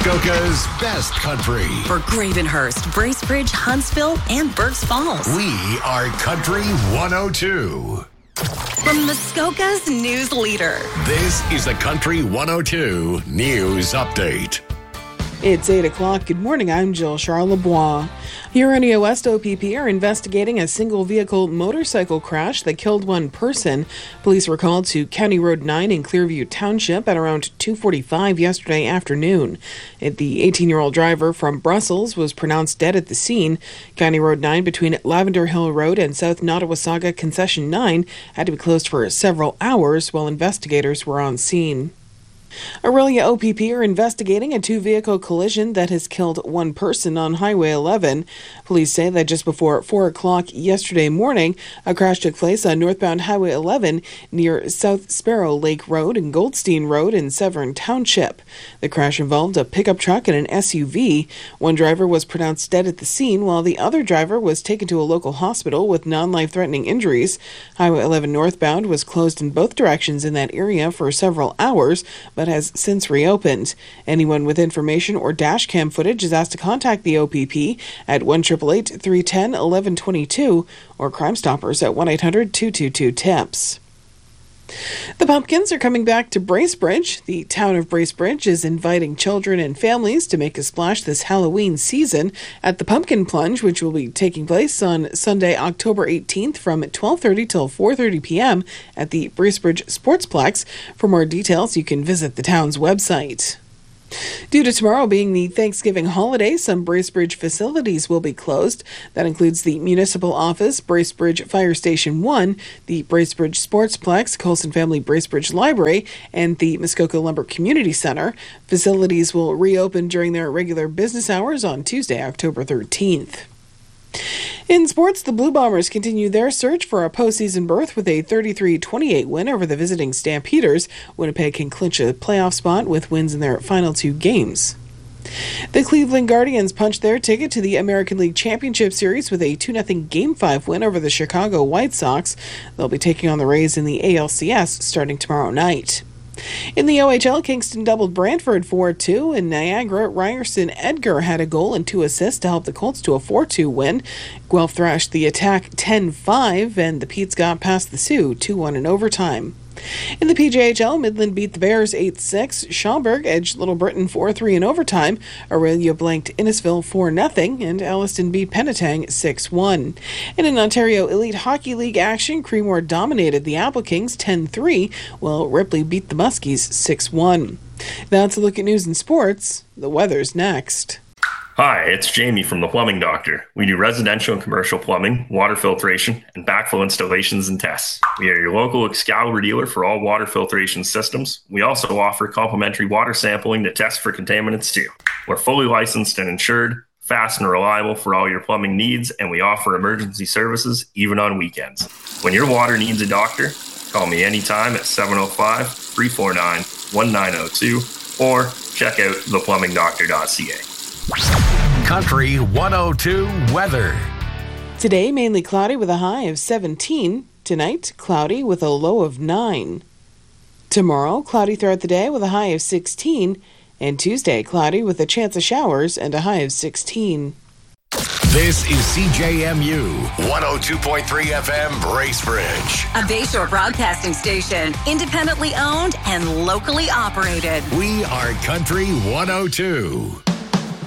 Muskoka's best country. For Gravenhurst, Bracebridge, Huntsville, and Berks Falls. We are Country 102. From Muskoka's news leader. This is the Country 102 News Update. It's 8 o'clock. Good morning. I'm Jill Charlebois. Huronia West OPP are investigating a single-vehicle motorcycle crash that killed one person. Police were called to County Road 9 in Clearview Township at around 2:45 yesterday afternoon. The 18-year-old driver from Brussels was pronounced dead at the scene. County Road 9 between Lavender Hill Road and South Nottawasaga Concession 9 had to be closed for several hours while investigators were on scene. Orillia OPP are investigating a two-vehicle collision that has killed one person on Highway 11. Police say that just before 4 o'clock yesterday morning, a crash took place on northbound Highway 11 near South Sparrow Lake Road and Goldstein Road in Severn Township. The crash involved a pickup truck and an SUV. One driver was pronounced dead at the scene, while the other driver was taken to a local hospital with non-life-threatening injuries. Highway 11 northbound was closed in both directions in that area for several hours, but has since reopened. Anyone with information or dash cam footage is asked to contact the OPP at 1-888-310-1122 or Crime Stoppers at 1-800-222-TIPS. The pumpkins are coming back to Bracebridge. The town of Bracebridge is inviting children and families to make a splash this Halloween season at the Pumpkin Plunge, which will be taking place on Sunday, October 18th from 12:30 till 4:30 p.m. at the Bracebridge Sportsplex. For more details, you can visit the town's website. Due to tomorrow being the Thanksgiving holiday, some Bracebridge facilities will be closed. That includes the Municipal Office, Bracebridge Fire Station 1, the Bracebridge Sportsplex, Colson Family Bracebridge Library, and the Muskoka Lumber Community Center. Facilities will reopen during their regular business hours on Tuesday, October 13th. In sports, the Blue Bombers continue their search for a postseason berth with a 33-28 win over the visiting Stampeders. Winnipeg can clinch a playoff spot with wins in their final two games. The Cleveland Guardians punched their ticket to the American League Championship Series with a 2-0 Game 5 win over the Chicago White Sox. They'll be taking on the Rays in the ALCS starting tomorrow night. In the OHL, Kingston doubled Brantford 4-2. In Niagara, Ryerson Edgar had a goal and 2 assists to help the Colts to a 4-2 win. Guelph thrashed the Attack 10-5, and the Petes got past the Sioux 2-1 in overtime. In the PJHL, Midland beat the Bears 8-6. Schaumburg edged Little Britain 4-3 in overtime. Aurelia blanked Innisfil 4-0, and Alliston beat Penetang 6-1. And in Ontario Elite Hockey League action, Creemore dominated the Apple Kings 10-3, while Ripley beat the Muskies 6-1. That's a look at news and sports. The weather's next. Hi, it's Jamie from The Plumbing Doctor. We do residential and commercial plumbing, water filtration, and backflow installations and tests. We are your local Excalibur dealer for all water filtration systems. We also offer complimentary water sampling to test for contaminants too. We're fully licensed and insured, fast and reliable for all your plumbing needs, and we offer emergency services even on weekends. When your water needs a doctor, call me anytime at 705-349-1902 or check out theplumbingdoctor.ca. Country 102 weather. Today, mainly cloudy with a high of 17. Tonight, cloudy with a low of 9. Tomorrow, cloudy throughout the day with a high of 16. And Tuesday, cloudy with a chance of showers and a high of 16. This is CJMU 102.3 FM Bracebridge. A Bayshore broadcasting station, independently owned and locally operated. We are Country 102.